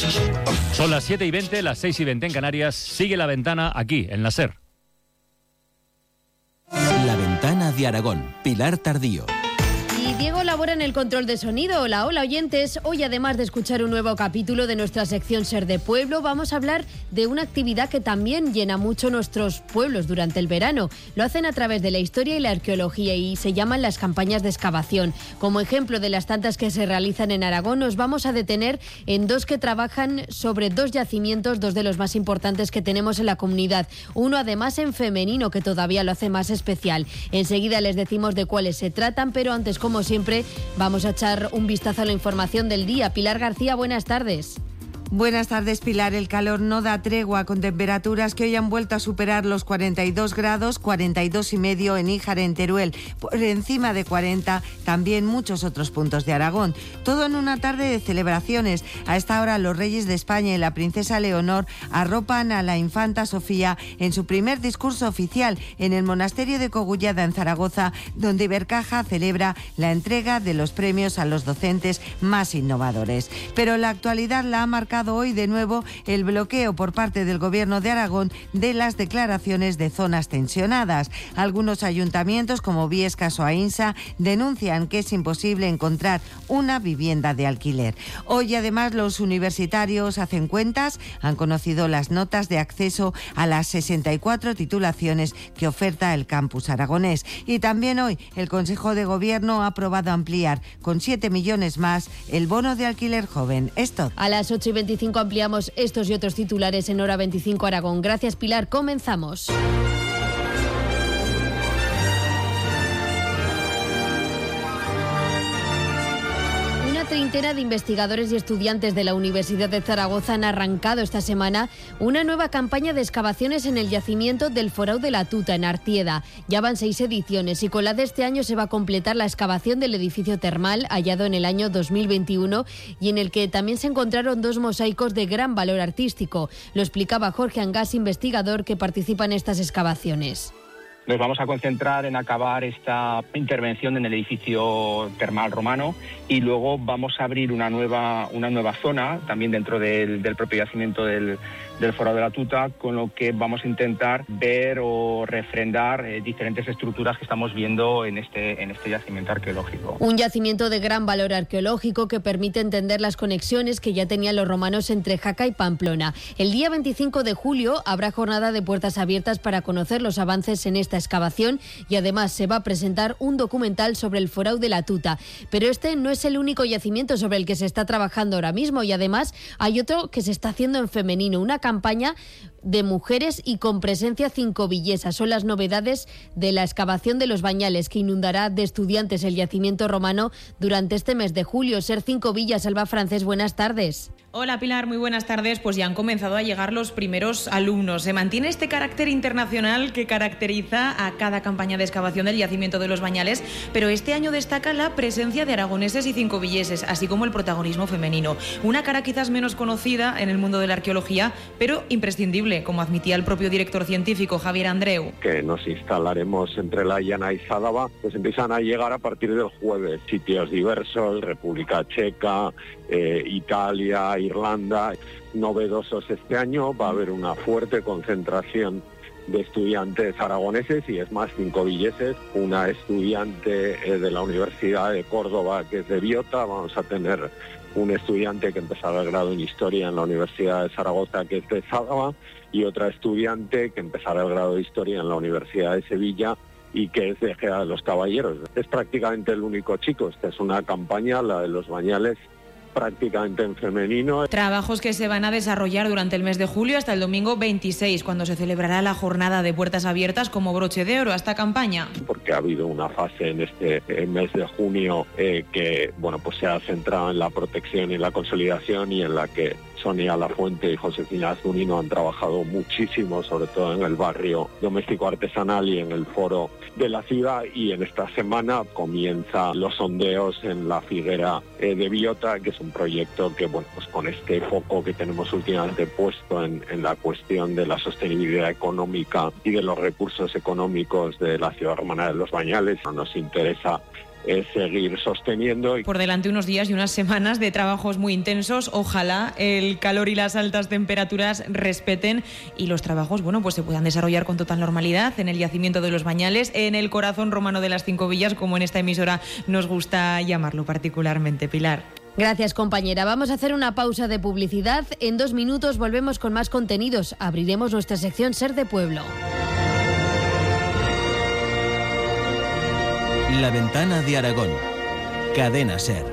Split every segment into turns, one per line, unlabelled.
Son las 7:20, las 6:20 en Canarias. Sigue La Ventana aquí, en la SER.
La Ventana de Aragón, Pilar Tardío.
Y Diego labora en el control de sonido. Hola, oyentes. Hoy, además de escuchar un nuevo capítulo de nuestra sección Ser de Pueblo, vamos a hablar de una actividad que también llena mucho nuestros pueblos durante el verano. Lo hacen a través de la historia y la arqueología y se llaman las campañas de excavación. Como ejemplo de las tantas que se realizan en Aragón, nos vamos a detener en dos que trabajan sobre dos yacimientos, dos de los más importantes que tenemos en la comunidad. Uno, además, en femenino, que todavía lo hace más especial. Enseguida les decimos de cuáles se tratan, pero antes, como siempre, vamos a echar un vistazo a la información del día. Pilar García, buenas tardes.
Buenas tardes, Pilar. El calor no da tregua, con temperaturas que hoy han vuelto a superar los 42 grados, 42,5 en Híjar, en Teruel, por encima de 40 también muchos otros puntos de Aragón. Todo en una tarde de celebraciones. A esta hora los reyes de España y la princesa Leonor arropan a la infanta Sofía en su primer discurso oficial en el monasterio de Cogullada, en Zaragoza, donde Ibercaja celebra la entrega de los premios a los docentes más innovadores. Pero la actualidad la ha marcado hoy de nuevo el bloqueo por parte del Gobierno de Aragón de las declaraciones de zonas tensionadas. Algunos ayuntamientos, como Viescas o Aínsa, denuncian que es imposible encontrar una vivienda de alquiler. Hoy, además, los universitarios hacen cuentas, han conocido las notas de acceso a las 64 titulaciones que oferta el campus aragonés. Y también hoy el Consejo de Gobierno ha aprobado ampliar con 7 millones más el bono de alquiler joven. Esto.
A las 8:25 ampliamos estos y otros titulares en Hora 25 Aragón. Gracias, Pilar. Comenzamos. Una treintena de investigadores y estudiantes de la Universidad de Zaragoza han arrancado esta semana una nueva campaña de excavaciones en el yacimiento del Forau de la Tuta, en Artieda. Ya van 6 ediciones y con la de este año se va a completar la excavación del edificio termal hallado en el año 2021 y en el que también se encontraron 2 mosaicos de gran valor artístico. Lo explicaba Jorge Angás, investigador que participa en estas excavaciones.
Nos vamos a concentrar en acabar esta intervención en el edificio termal romano y luego vamos a abrir una nueva zona también dentro del propio yacimiento del Forau de la Tuta, con lo que vamos a intentar ver o refrendar diferentes estructuras que estamos viendo en este yacimiento arqueológico.
Un yacimiento de gran valor arqueológico que permite entender las conexiones que ya tenían los romanos entre Jaca y Pamplona. El día 25 de julio habrá jornada de puertas abiertas para conocer los avances en esta excavación y además se va a presentar un documental sobre el Forau de la Tuta. Pero este no es el único yacimiento sobre el que se está trabajando ahora mismo y además hay otro que se está haciendo en femenino, una campaña de mujeres y con presencia cincovillesa. Son las novedades de la excavación de los Bañales, que inundará de estudiantes el yacimiento romano durante este mes de julio. Ser Cincovillas, Alba Francés, buenas tardes.
Hola Pilar, muy buenas tardes. Pues ya han comenzado a llegar los primeros alumnos. Se mantiene este carácter internacional que caracteriza a cada campaña de excavación del yacimiento de los Bañales, pero este año destaca la presencia de aragoneses y cincovilleses, así como el protagonismo femenino. Una cara quizás menos conocida en el mundo de la arqueología, pero imprescindible, como admitía el propio director científico Javier Andreu.
Que nos instalaremos entre La Llana y Sádava, pues empiezan a llegar a partir del jueves sitios diversos, República Checa, Italia, Irlanda. Novedosos este año, va a haber una fuerte concentración de estudiantes aragoneses y es más cincovilleses, una estudiante de la Universidad de Córdoba que es de Biota, vamos a tener un estudiante que empezará el grado en Historia en la Universidad de Zaragoza que es de Sádava y otra estudiante que empezará el grado de Historia en la Universidad de Sevilla y que es de Ejea de los Caballeros. Es prácticamente el único chico. Esta es una campaña, la de los Bañales, prácticamente en femenino.
Trabajos que se van a desarrollar durante el mes de julio hasta el domingo 26, cuando se celebrará la jornada de puertas abiertas como broche de oro a esta campaña.
Porque ha habido una fase en este mes de junio que pues se ha centrado en la protección y la consolidación y en la que Sonia Lafuente y Josefina Zunino han trabajado muchísimo, sobre todo en el barrio doméstico artesanal y en el foro de la ciudad, y en esta semana comienzan los sondeos en la Figuera de Biota, que es un proyecto que pues con este foco que tenemos últimamente puesto en la cuestión de la sostenibilidad económica y de los recursos económicos de la ciudad romana de los Bañales, nos interesa seguir sosteniendo.
Por delante unos días y unas semanas de trabajos muy intensos. Ojalá el calor y las altas temperaturas respeten y los trabajos, pues se puedan desarrollar con total normalidad en el yacimiento de Los Bañales, en el corazón romano de las 5 villas, como en esta emisora nos gusta llamarlo particularmente. Pilar.
Gracias, compañera. Vamos a hacer una pausa de publicidad. En 2 minutos volvemos con más contenidos. Abriremos nuestra sección Ser de Pueblo.
La Ventana de Aragón. Cadena Ser.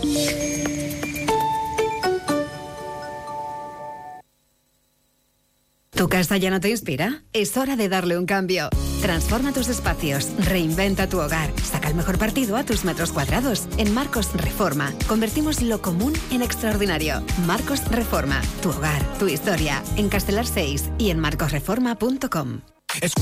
¿Tu casa ya no te inspira? Es hora de darle un cambio. Transforma tus espacios, reinventa tu hogar, saca el mejor partido a tus metros cuadrados. En Marcos Reforma, convertimos lo común en extraordinario. Marcos Reforma, tu hogar, tu historia. En Castelar 6 y en marcosreforma.com.